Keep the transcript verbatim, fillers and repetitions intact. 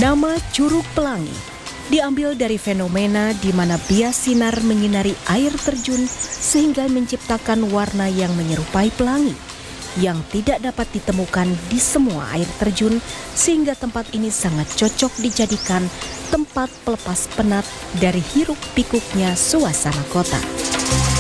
Nama Curug Pelangi diambil dari fenomena di mana bias sinar menyinari air terjun sehingga menciptakan warna yang menyerupai pelangi yang tidak dapat ditemukan di semua air terjun, sehingga tempat ini sangat cocok dijadikan tempat pelepas penat dari hiruk pikuknya suasana kota.